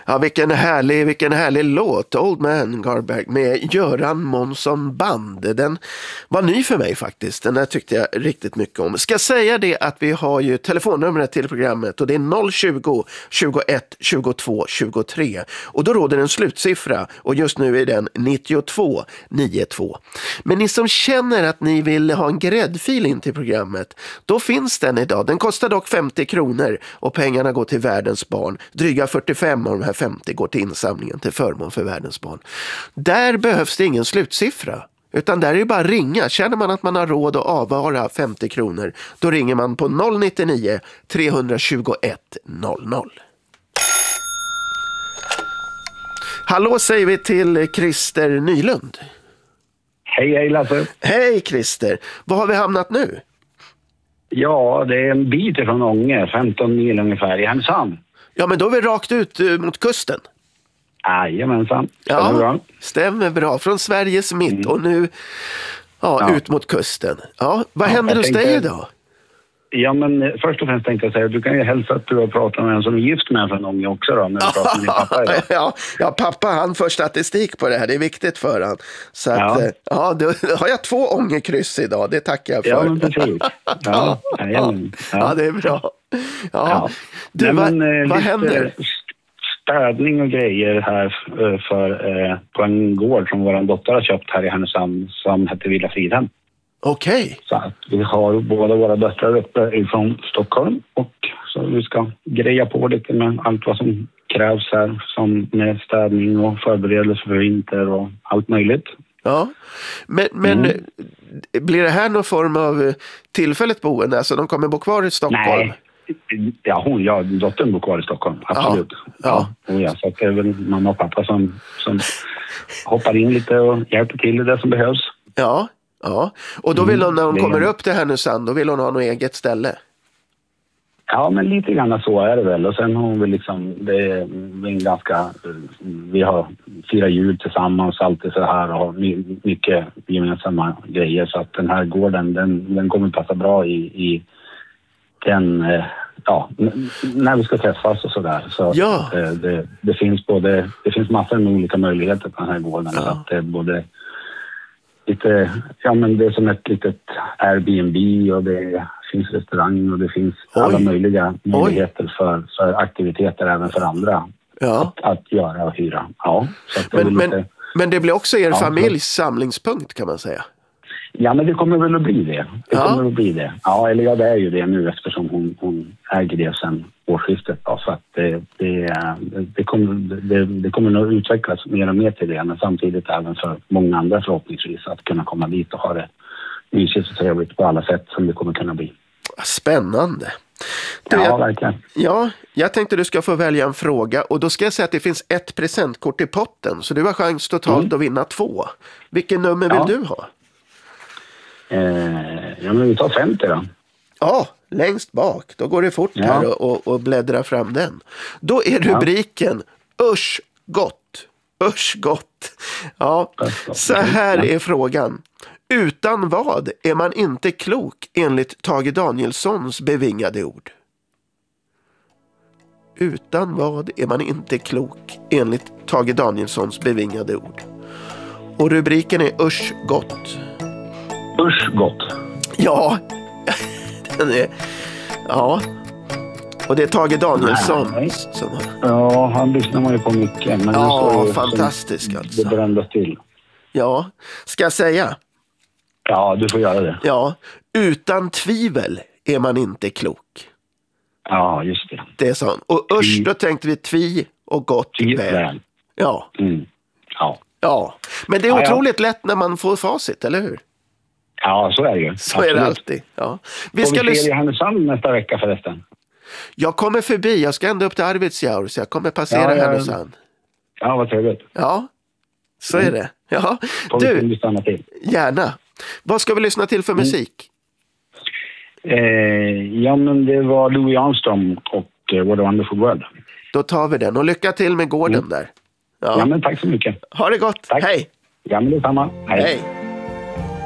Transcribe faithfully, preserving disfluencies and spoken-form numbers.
Ja, vilken härlig, vilken härlig låt. Old Man Garberg med Göran Månsson Band. Den var ny för mig faktiskt. Den där tyckte jag riktigt mycket om. Ska säga det att vi har ju telefonnumret till programmet och det är noll tjugo, tjugoett, tjugotvå, tjugotre. Och då råder en slutsiffra och just nu är den nittiotvå nittiotvå. Men ni som känner att ni vill ha en gräddfil in till programmet, då finns den idag. Den kostar dock femtio kronor och pengarna går till världens barn. Dryga fyrtiofem av de här femtio går till insamlingen till förmån för världens barn. Där behövs det ingen slutsiffra. Utan där är det bara ringa. Känner man att man har råd att avvara femtio kronor, då ringer man på noll nittionio, tre tjugoett, noll noll. Hallå säger vi till Christer Nylund. Hej, hej Lasse. Hej Christer. Var har vi hamnat nu? Ja, det är en bit från Ånge, femton mil ungefär, i Härnösand. Ja, men då är vi rakt ut uh, mot kusten. Jajamensan, stämmer ja, bra. Stämmer bra. Från Sveriges mitt mm. och nu ja, ja. ut mot kusten. Ja, vad ja, händer hos tänkte, dig idag? Ja, men först och främst tänkte jag säga, du kan ju hälsa att du har pratat med en som är gift med från Ånge också då, när du pratar med din pappa idag. ja, ja, pappa han för statistik på det här, det är viktigt för han. Så att, ja, ja då har jag två Ångekryss idag, det tackar jag för. Ja, men precis. Ja, ja, ja, ja. ja det är bra. Ja. Ja. Du, Nej, vad, men, vad lite händer? Städning och grejer här för, eh, på en gård som vår dotter har köpt här i Härnösand som heter Villa Fridhem. Okej. Okay. Så att vi har båda våra döttrar uppe ifrån Stockholm och så vi ska greja på lite med allt vad som krävs här som med städning och förberedelse för vinter och allt möjligt. Ja, men, men mm. blir det här någon form av tillfälligt boende? Alltså de kommer bo kvar i Stockholm? Nej. Ja, hon, ja, dottern bor kvar i Stockholm, absolut. Ja. Ja. Ja, så det är väl mamma och pappa som, som hoppar in lite och hjälper till i det som behövs. Ja, ja. Och då vill hon, när hon mm, kommer upp till Härnösand, då vill hon ha något eget ställe? Ja, men lite grann så är det väl. Och sen har hon väl liksom, det är en ganska, vi har fyra djur tillsammans, alltid så här och har mycket gemensamma grejer. Så att den här gården, den, den kommer passa bra i, i den, ja, när vi ska träffas och sådär. Så ja. det, det, det finns både, det finns massor med olika möjligheter på den här gården. Ja. Så att det är både lite, ja men det är som ett litet Airbnb och det finns restaurang och det finns Oj. alla möjliga möjligheter för, för aktiviteter även för andra ja. att, att göra och hyra. Ja, så att det men, lite, men, men det blir också er ja, familjs samlingspunkt kan man säga. Ja, men det kommer väl att bli det. Det ja. kommer att bli det. Ja, eller ja, det är ju det nu eftersom hon, hon äger det sedan årsskiftet. Då, så att det, det, det, kommer, det, det kommer nog utvecklas mer och mer till det. Men samtidigt även för många andra förhoppningsvis att kunna komma dit och ha det mysigt och trevligt på alla sätt som det kommer kunna bli. Spännande. Du, ja, jag, verkligen. Ja, jag tänkte du ska få välja en fråga och då ska jag säga att det finns ett presentkort i potten så du har chans totalt mm. att vinna två. Vilken nummer vill ja. du ha? Eh, ja, men vi tar femtio då. Ja, längst bak. Då går det fort ja. här och, och, och bläddra fram den. Då är rubriken ja. Usch gott. Usch gott. Ja, så här är frågan. Utan vad är man inte klok enligt Tage Danielssons bevingade ord? Utan vad är man inte klok enligt Tage Danielssons bevingade ord? Och rubriken är Usch gott. Usch gott. Ja, den är, ja. Och det är Tage Danielsson Nej. som har... Ja, han lyssnar man ju på mycket. Men ja, fantastisk alltså. Det brändes till. Ja, ska jag säga? Ja, du får göra det. Ja, utan tvivel är man inte klok. Ja, just det. Det är så. Och usch, då tänkte vi tvi och gott tvi väl. väl. Ja. Mm. Ja. Ja, men det är ja, otroligt ja. lätt när man får facit, eller hur? Ja, så är det ju. Så Absolut. är det alltid. Ja. Vi ska vi se i Härnösand nästa vecka förresten. Jag kommer förbi, jag ska ända upp till Arvidsjaur så jag kommer passera ja, ja. Härnösand. Ja, vad trevligt. Ja, så mm. är det. Ja. Du, stanna till. Gärna. Vad ska vi lyssna till för mm. musik? Eh, ja, men det var Louis Armstrong och uh, What a Wonderful World. Då tar vi den och lycka till med gården mm. där. Ja. ja, men tack så mycket. Ha det gott. Tack. Hej. Ja, men detsamma. Hej. Hej.